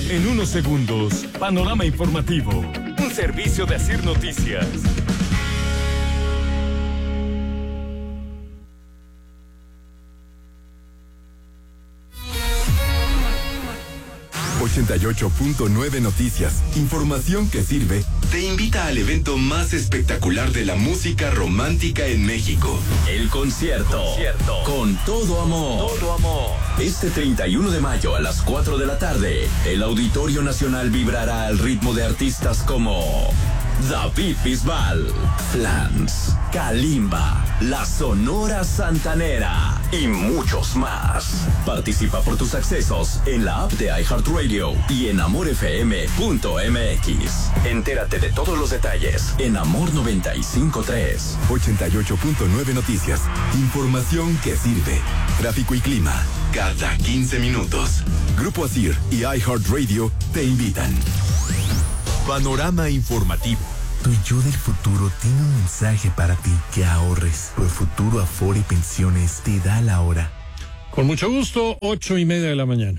En unos segundos, Panorama Informativo, un servicio de Asir Noticias. ...88.9 Noticias, información que sirve, te invita al evento más espectacular de la música romántica en México. El concierto. Con todo amor. Este 31 de mayo a las 4 de la tarde, el Auditorio Nacional vibrará al ritmo de artistas como David Bisbal, Flans, Kalimba, La Sonora Santanera y muchos más. Participa por tus accesos en la app de iHeartRadio y en amorfm.mx. Entérate de todos los detalles en Amor 95.3. 88.9 Noticias, información que sirve. Tráfico y clima, cada 15 minutos. Grupo Asir y iHeartRadio te invitan. Panorama Informativo. Tu yo del futuro tiene un mensaje para ti: que ahorres. Tu futuro Afore Pensiones te da la hora. Con mucho gusto, 8:30 de la mañana.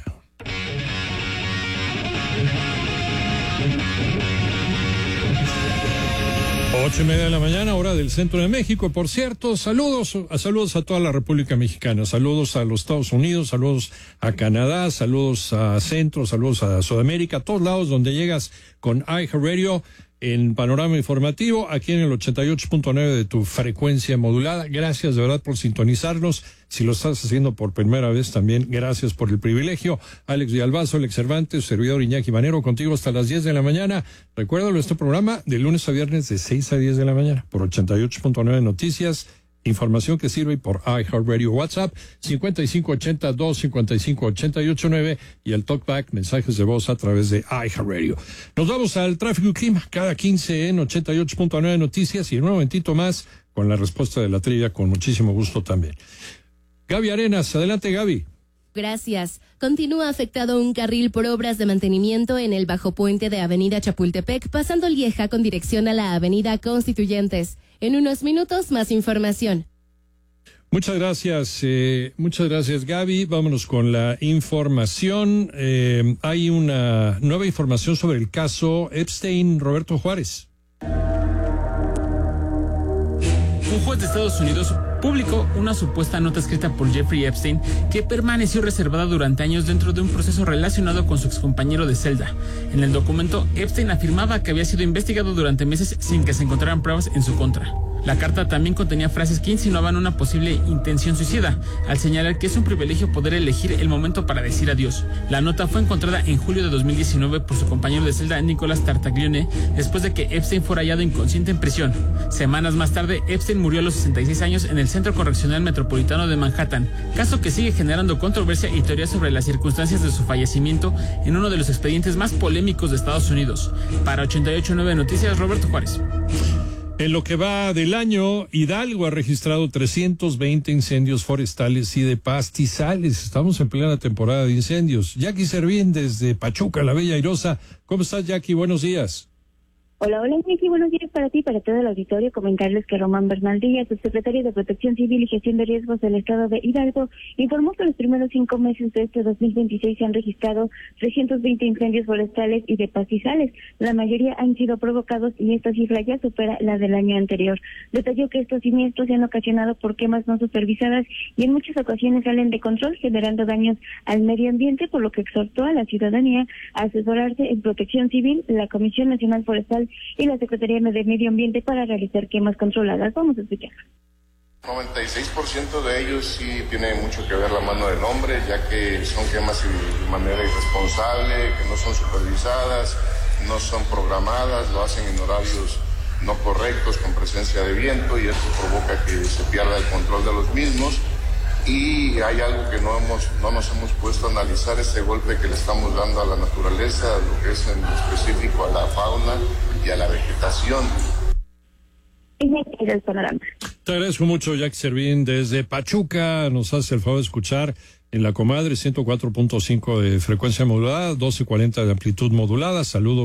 Ocho y media de la mañana, hora del centro de México. Por cierto, saludos a toda la República Mexicana, saludos a los Estados Unidos, saludos a Canadá, saludos a Centro, saludos a Sudamérica, a todos lados donde llegas con iHeartRadio en Panorama Informativo, aquí en el 88.9 de tu frecuencia modulada. Gracias de verdad por sintonizarnos. Si lo estás haciendo por primera vez también, gracias por el privilegio. Alex Villalbazo, Alex Cervantes, servidor Iñaki Manero, contigo hasta las 10 de la mañana. Recuérdalo, este programa de lunes a viernes de 6 a 10 de la mañana por 88.9 Noticias. Información que sirve por iHeartRadio. WhatsApp 5582-558889 y el TalkBack, mensajes de voz a través de iHeartRadio. Nos vamos al tráfico y clima cada 15 en 88.9 Noticias y en un momentito más con la respuesta de la trivia, con muchísimo gusto también. Gaby Arenas, adelante Gaby. Gracias. Continúa afectado un carril por obras de mantenimiento en el bajo puente de Avenida Chapultepec, pasando Lieja con dirección a la Avenida Constituyentes. En unos minutos, más información. Muchas gracias Gaby. Vámonos con la información. Hay una nueva información sobre el caso Epstein, Roberto Juárez. Un juez de Estados Unidos publicó una supuesta nota escrita por Jeffrey Epstein que permaneció reservada durante años dentro de un proceso relacionado con su excompañero de celda. En el documento, Epstein afirmaba que había sido investigado durante meses sin que se encontraran pruebas en su contra. La carta también contenía frases que insinuaban una posible intención suicida, al señalar que es un privilegio poder elegir el momento para decir adiós. La nota fue encontrada en julio de 2019 por su compañero de celda Nicolás Tartaglione, después de que Epstein fuera hallado inconsciente en prisión. Semanas más tarde, Epstein murió a los 66 años en el Centro Correccional Metropolitano de Manhattan, caso que sigue generando controversia y teorías sobre las circunstancias de su fallecimiento en uno de los expedientes más polémicos de Estados Unidos. Para 88.9 Noticias, Roberto Juárez. En lo que va del año, Hidalgo ha registrado 320 incendios forestales y de pastizales. Estamos en plena temporada de incendios. Jackie Servín desde Pachuca, la Bella Airosa. ¿Cómo estás, Jackie? Buenos días. Hola, Iñaki, buenos días para ti, para todo el auditorio. Comentarles que Román Bernal Díaz, subsecretario de Protección Civil y Gestión de Riesgos del Estado de Hidalgo, informó que los primeros 5 meses de este 2026 se han registrado 320 incendios forestales y de pastizales. La mayoría han sido provocados y esta cifra ya supera la del año anterior. Detalló que estos siniestros se han ocasionado por quemas no supervisadas y en muchas ocasiones salen de control, generando daños al medio ambiente, por lo que exhortó a la ciudadanía a asesorarse en Protección Civil, la Comisión Nacional Forestal y la Secretaría de Medio Ambiente para realizar quemas controladas. Vamos a escuchar. 96% de ellos sí tiene mucho que ver la mano del hombre, ya que son quemas de manera irresponsable, que no son supervisadas, no son programadas, lo hacen en horarios no correctos, con presencia de viento, y esto provoca que se pierda el control de los mismos. Y hay algo que no nos hemos puesto a analizar, este golpe que le estamos dando a la naturaleza, lo que es en específico a la fauna y a la vegetación. Te agradezco mucho, Jackie Servín desde Pachuca. Nos hace el favor de escuchar en La Comadre 104.5 de frecuencia modulada, 1240 de amplitud modulada. Saludos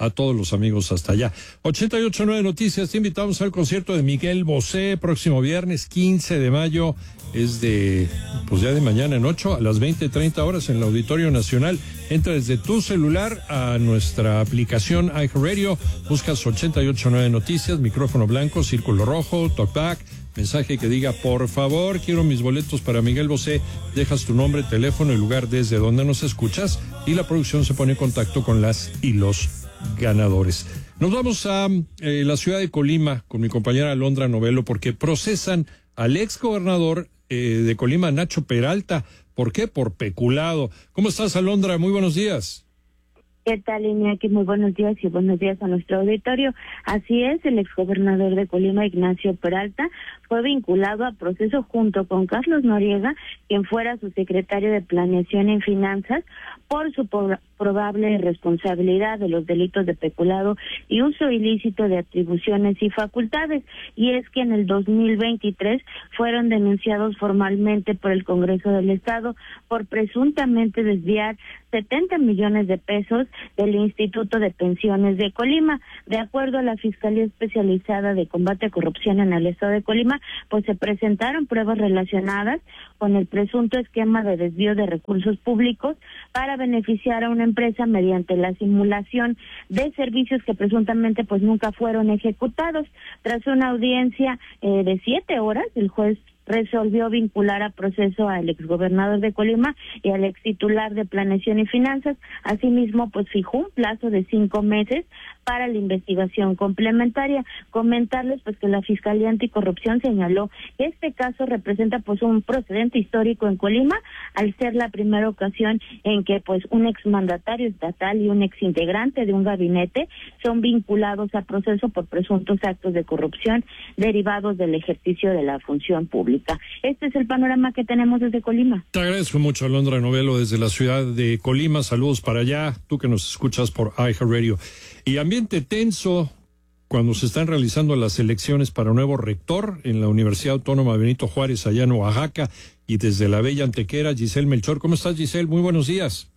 a todos los amigos hasta allá. 88.9 Noticias, te invitamos al concierto de Miguel Bosé, próximo viernes 15 de mayo, es pues ya de mañana en 8 a las 20:30 horas en el Auditorio Nacional. Entra desde tu celular a nuestra aplicación iHeartRadio, buscas 88.9 Noticias, micrófono blanco, círculo rojo, talkback, mensaje que diga, por favor, quiero mis boletos para Miguel Bosé, dejas tu nombre, teléfono y lugar desde donde nos escuchas y la producción se pone en contacto con las y los ganadores. Nos vamos a la ciudad de Colima con mi compañera Alondra Novelo porque procesan al ex gobernador de Colima, Nacho Peralta. ¿Por qué? Por peculado. ¿Cómo estás, Alondra? Muy buenos días. ¿Qué tal, Iñaki? Muy buenos días y buenos días a nuestro auditorio. Así es, el exgobernador de Colima, Ignacio Peralta, fue vinculado a proceso junto con Carlos Noriega, quien fuera su secretario de Planeación en Finanzas, por su probable responsabilidad de los delitos de peculado y uso ilícito de atribuciones y facultades. Y es que en el 2023 fueron denunciados formalmente por el Congreso del Estado por presuntamente desviar 70 millones de pesos del Instituto de Pensiones de Colima. De acuerdo a la Fiscalía Especializada de Combate a Corrupción en el Estado de Colima, pues se presentaron pruebas relacionadas con el presunto esquema de desvío de recursos públicos para beneficiar a una empresa mediante la simulación de servicios que presuntamente pues nunca fueron ejecutados. Tras una audiencia de 7 horas, el juez resolvió vincular a proceso al exgobernador de Colima y al extitular de Planeación y Finanzas. Asimismo, pues fijó un plazo de 5 meses para la investigación complementaria. Comentarles pues que la Fiscalía Anticorrupción señaló que este caso representa pues un precedente histórico en Colima, al ser la primera ocasión en que pues un exmandatario estatal y un exintegrante de un gabinete son vinculados a proceso por presuntos actos de corrupción derivados del ejercicio de la función pública. Este es el panorama que tenemos desde Colima. Te agradezco mucho, Alondra Novelo, desde la ciudad de Colima. Saludos para allá, tú que nos escuchas por iHeartRadio. Y ambiente tenso cuando se están realizando las elecciones para nuevo rector en la Universidad Autónoma Benito Juárez, allá en Oaxaca, y desde la bella Antequera, Giselle Melchor. ¿Cómo estás, Giselle? Muy buenos días.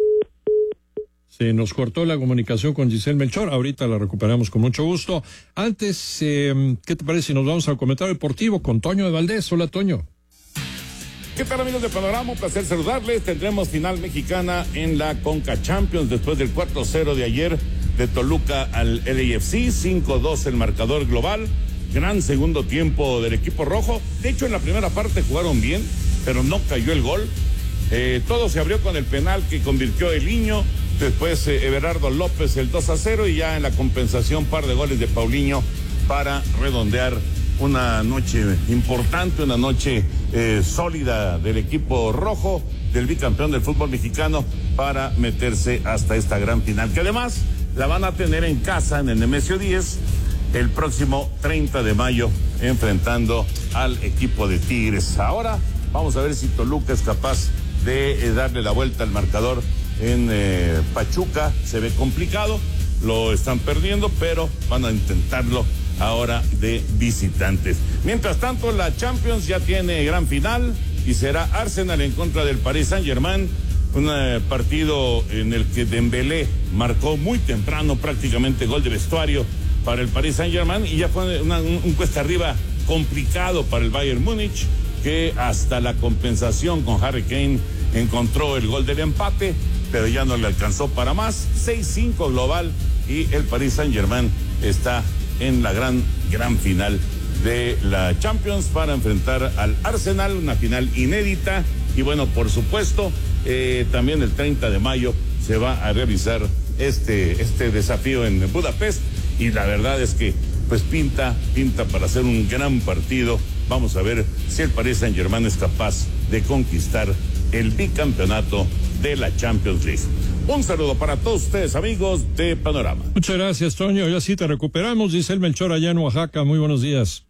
Se nos cortó la comunicación con Giselle Melchor, ahorita la recuperamos con mucho gusto. Antes, ¿qué te parece si nos vamos al comentario deportivo con Toño de Valdés? Hola, Toño. ¿Qué tal, amigos de Panorama? Un placer saludarles. Tendremos final mexicana en la Conca Champions después del 4-0 de ayer de Toluca al LAFC, 5-2 el marcador global. Gran segundo tiempo del equipo rojo. De hecho, en la primera parte jugaron bien, pero no cayó el gol. Todo se abrió con el penal que convirtió Eliño. Después Everardo López el 2-0 y ya en la compensación par de goles de Paulinho para redondear una noche importante, una noche sólida del equipo rojo, del bicampeón del fútbol mexicano, para meterse hasta esta gran final, que además la van a tener en casa en el Nemesio 10 el próximo 30 de mayo enfrentando al equipo de Tigres. Ahora vamos a ver si Toluca es capaz de darle la vuelta al marcador en Pachuca. Se ve complicado, lo están perdiendo, pero van a intentarlo ahora de visitantes. Mientras tanto, la Champions ya tiene gran final y será Arsenal en contra del Paris Saint-Germain, un partido en el que Dembélé marcó muy temprano prácticamente gol de vestuario para el Paris Saint-Germain, y ya fue un cuesta arriba complicado para el Bayern Múnich, que hasta la compensación con Harry Kane encontró el gol del empate, pero ya no le alcanzó para más. 6-5 global y el Paris Saint-Germain está en la gran final de la Champions para enfrentar al Arsenal, una final inédita. Y bueno, por supuesto, también el 30 de mayo se va a realizar este desafío en Budapest, y la verdad es que pues pinta para hacer un gran partido. Vamos a ver si el Paris Saint-Germain es capaz de conquistar el bicampeonato de la Champions League. Un saludo para todos ustedes, amigos de Panorama. Muchas gracias, Toño. Ya sí te recuperamos. Giselle Melchor, allá en Oaxaca. Muy buenos días.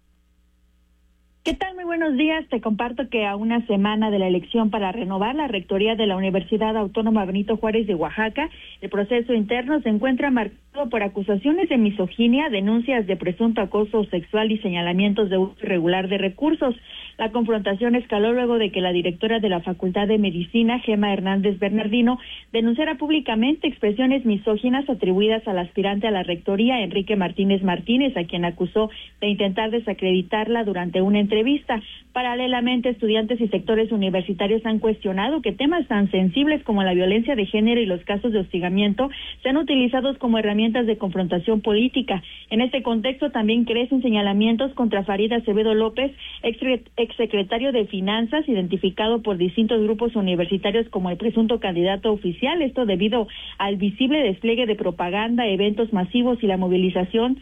¿Qué tal? Muy buenos días. Te comparto que a una semana de la elección para renovar la rectoría de la Universidad Autónoma Benito Juárez de Oaxaca, el proceso interno se encuentra marcado por acusaciones de misoginia, denuncias de presunto acoso sexual y señalamientos de uso irregular de recursos. La confrontación escaló luego de que la directora de la Facultad de Medicina, Gema Hernández Bernardino, denunciara públicamente expresiones misóginas atribuidas al aspirante a la rectoría, Enrique Martínez Martínez, a quien acusó de intentar desacreditarla durante una entrevista. Paralelamente, estudiantes y sectores universitarios han cuestionado que temas tan sensibles como la violencia de género y los casos de hostigamiento sean utilizados como herramientas de confrontación política. En este contexto también crecen señalamientos contra Farid Acevedo López, exsecretario de Finanzas, identificado por distintos grupos universitarios como el presunto candidato oficial, esto debido al visible despliegue de propaganda, eventos masivos y la movilización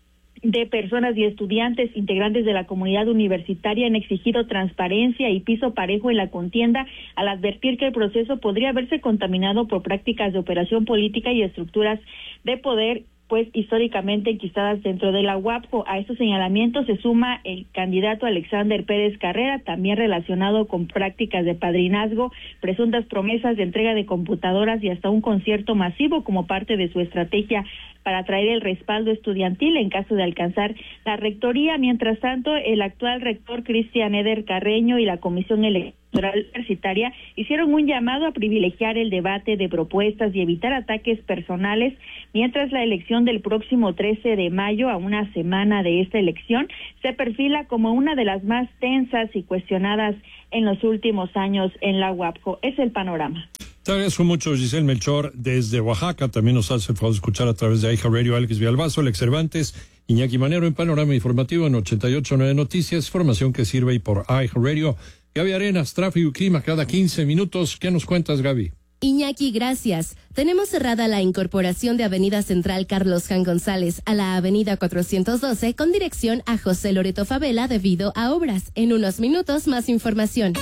de personas y estudiantes integrantes de la comunidad universitaria han exigido transparencia y piso parejo en la contienda al advertir que el proceso podría verse contaminado por prácticas de operación política y estructuras de poder pues históricamente enquistadas dentro de la UAPJO. A estos señalamientos se suma el candidato Alexander Pérez Carrera, también relacionado con prácticas de padrinazgo, presuntas promesas de entrega de computadoras y hasta un concierto masivo como parte de su estrategia para atraer el respaldo estudiantil en caso de alcanzar la rectoría. Mientras tanto, el actual rector Cristian Eder Carreño y la Comisión Electoral Universitaria hicieron un llamado a privilegiar el debate de propuestas y evitar ataques personales, mientras la elección del próximo 13 de mayo, a una semana de esta elección, se perfila como una de las más tensas y cuestionadas en los últimos años en la UAPJO. Es el panorama. Te agradezco mucho, Giselle Melchor, desde Oaxaca. También nos hace el favor de escuchar a través de iHeartRadio Alex Villalbazo, Alex Cervantes, Iñaki Manero en Panorama Informativo en 88.9 Noticias, formación que sirve y por iHeartRadio. Gaby Arenas, tráfico y clima cada 15 minutos. ¿Qué nos cuentas, Gaby? Iñaki, gracias. Tenemos cerrada la incorporación de Avenida Central Carlos Jan González a la Avenida 412 con dirección a José Loreto Favela debido a obras. En unos minutos, más información.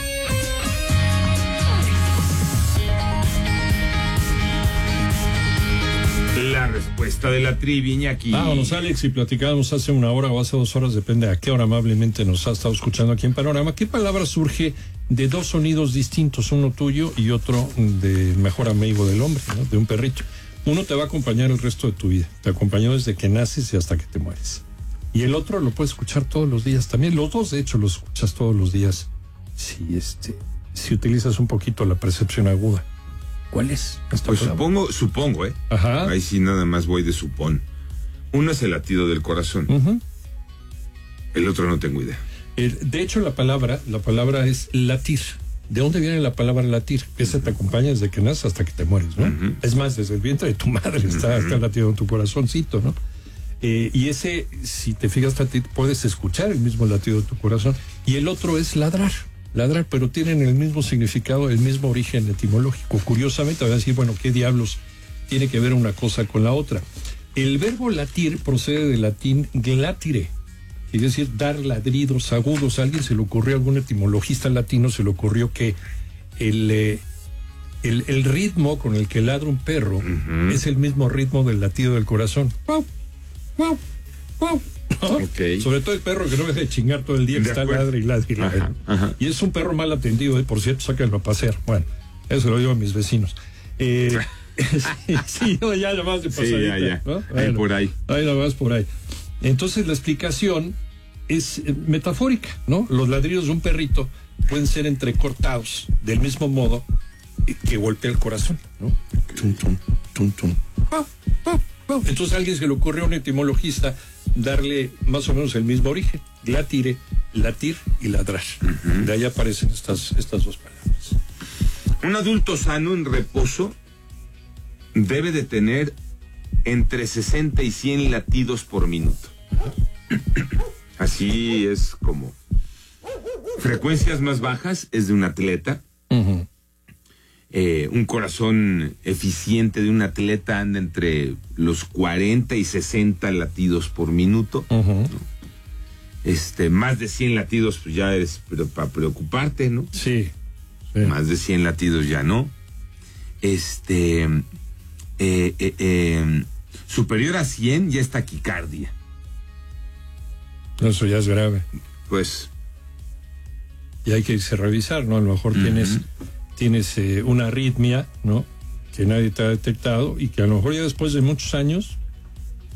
La respuesta de la trivia, Iñaki. Vámonos, Alex, y platicábamos hace una hora o hace 2 horas, depende a qué hora amablemente nos ha estado escuchando aquí en Panorama. ¿Qué palabra surge de 2 sonidos distintos, uno tuyo y otro del mejor amigo del hombre, ¿no? De un perrito? Uno te va a acompañar el resto de tu vida, te acompañó desde que naces y hasta que te mueres. Y el otro lo puedes escuchar todos los días también. Los dos, de hecho, los escuchas todos los días si utilizas un poquito la percepción aguda. ¿Cuál es? Pues supongo, Ajá. Ahí sí nada más voy de supón. Uno es el latido del corazón. Uh-huh. El otro no tengo idea. De hecho, la palabra es latir. ¿De dónde viene la palabra latir? Esa te acompaña desde que naces hasta que te mueres, ¿no? Uh-huh. Es más, desde el vientre de tu madre está el latido en tu corazoncito, ¿no? Y ese, si te fijas, puedes escuchar el mismo latido de tu corazón. Y el otro es ladrar, pero tienen el mismo significado, el mismo origen etimológico. Curiosamente, voy a decir, bueno, ¿qué diablos tiene que ver una cosa con la otra? El verbo latir procede del latín glatire, quiere decir dar ladridos agudos. A alguien se le ocurrió, algún etimologista latino se le ocurrió que el ritmo con el que ladra un perro es el mismo ritmo del latido del corazón. ¡Wow! ¡Wow! ¡Wow! Okay. Sobre todo el perro que no deja de chingar todo el día, que está ladre y ladre y ladre. Y es un perro mal atendido, por cierto, sáquenlo a pasear. Bueno, eso lo digo a mis vecinos. Sí, no, ya nomás de pasadita. Sí, ya. ¿No? Ahí por ahí. Ahí nomás por ahí. Entonces la explicación es metafórica, ¿no? Los ladridos de un perrito pueden ser entrecortados del mismo modo que golpea el corazón, ¿no? Tum, tum, tum, tum. Entonces a alguien se le ocurrió a un etimologista darle más o menos el mismo origen: glatire, latir y ladrar. De ahí aparecen estas 2 palabras. Un adulto sano en reposo debe de tener entre 60 y 100 latidos por minuto. Así es como. Frecuencias más bajas es de un atleta. Un corazón eficiente de un atleta anda entre los 40 y 60 latidos por minuto. ¿No? Más de 100 latidos, pues ya eres para preocuparte, ¿no? Sí. Más de 100 latidos ya no. Superior a 100 ya es taquicardia. Eso ya es grave. Pues. Y hay que irse a revisar, ¿no? A lo mejor tienes una arritmia, ¿no? Que nadie te ha detectado y que a lo mejor ya después de muchos años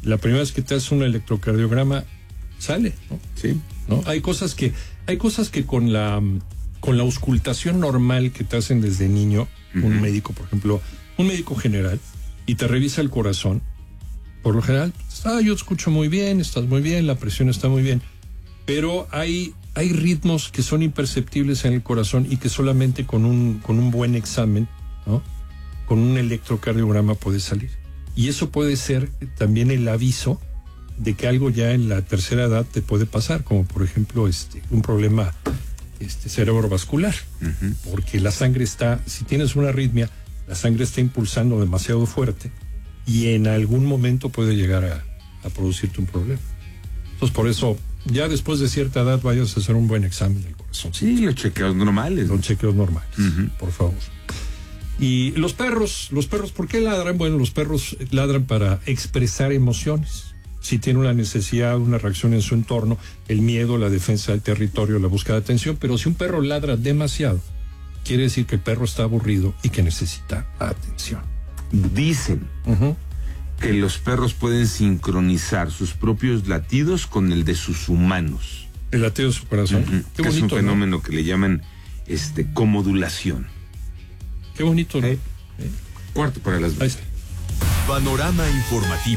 la primera vez que te haces un electrocardiograma, sale, ¿no? Sí. ¿No? Hay cosas que con la auscultación normal que te hacen desde niño, un médico, por ejemplo, un médico general, y te revisa el corazón, por lo general, yo escucho muy bien, estás muy bien, la presión está muy bien, pero hay ritmos que son imperceptibles en el corazón y que solamente con un buen examen, ¿no? Con un electrocardiograma puede salir. Y eso puede ser también el aviso de que algo ya en la tercera edad te puede pasar, como por ejemplo un problema cerebrovascular, porque la sangre si tienes una arritmia, la sangre está impulsando demasiado fuerte y en algún momento puede llegar a producirte un problema. Entonces, por eso, ya después de cierta edad vayas a hacer un buen examen del corazón. Sí, los chequeos normales. Los chequeos normales, por favor. Y los perros, ¿por qué ladran? Bueno, los perros ladran para expresar emociones. Si tiene una necesidad, una reacción en su entorno, el miedo, la defensa del territorio, la búsqueda de atención, pero si un perro ladra demasiado, quiere decir que el perro está aburrido y que necesita atención. Dicen que los perros pueden sincronizar sus propios latidos con el de sus humanos. El latido de su corazón. Qué bonito, es un fenómeno, ¿no? Que le llaman comodulación. Qué bonito, ¿no? Cuarto para las 20. Panorama informativo.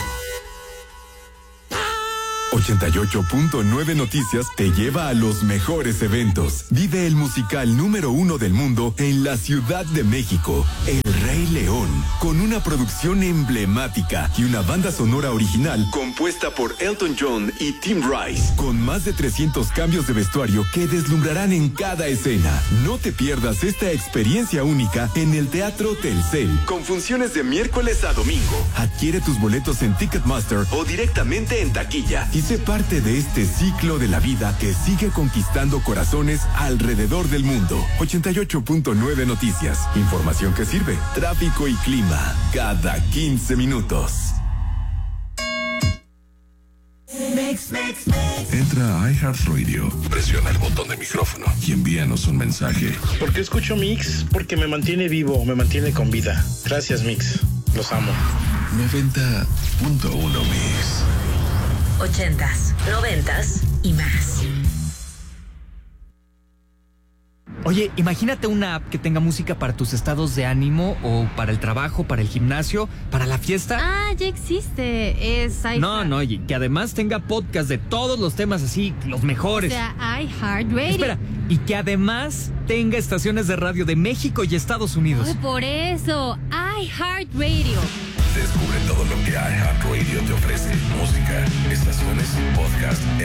88.9 Noticias te lleva a los mejores eventos. Vive el musical número 1 del mundo en la Ciudad de México, El Rey León, con una producción emblemática y una banda sonora original compuesta por Elton John y Tim Rice, con más de 300 cambios de vestuario que deslumbrarán en cada escena. No te pierdas esta experiencia única en el Teatro Telcel, con funciones de miércoles a domingo. Adquiere tus boletos en Ticketmaster o directamente en taquilla y sé parte de este ciclo de la vida que sigue conquistando corazones alrededor del mundo. 88.9 Noticias. Información que sirve. Tráfico y clima. Cada 15 minutos. Entra a iHeartRadio, presiona el botón de micrófono y envíanos un mensaje. ¿Por qué escucho Mix? Porque me mantiene vivo, me mantiene con vida. Gracias, Mix. Los amo. 90.1 Mix. 80s, 90s y más. Oye, imagínate una app que tenga música para tus estados de ánimo o para el trabajo, para el gimnasio, para la fiesta. Ah, ya existe. Es iHeart. No, oye, que además tenga podcast de todos los temas así, los mejores. O sea, iHeartRadio. Espera, y que además tenga estaciones de radio de México y Estados Unidos. Por eso, iHeartRadio. Descubre todo lo que iHeartRadio te ofrece. Música, estaciones, podcast,